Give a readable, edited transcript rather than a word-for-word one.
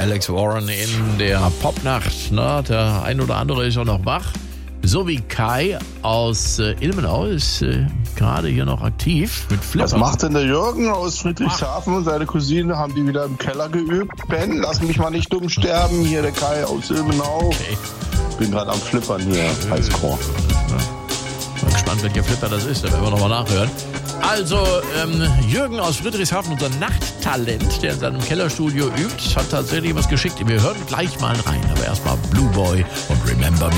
Alex Warren in der Popnacht. Na, der ein oder andere ist auch noch wach. So wie Kai aus Ilmenau ist gerade hier noch aktiv mit Flipper. Was macht denn der Jürgen aus Friedrichshafen und seine Cousine? Haben die wieder im Keller geübt? Ben, lass mich mal nicht dumm sterben. Hier der Kai aus Ilmenau. Okay. Bin gerade am Flippern hier. Highscore. Mal gespannt, welcher Flipper das ist. Da werden wir nochmal nachhören. Also, Jürgen aus Friedrichshafen, unser Nachttalent, der in seinem Kellerstudio übt, hat tatsächlich was geschickt. Wir hören gleich mal rein. Aber erstmal Blue Boy und Remember Me.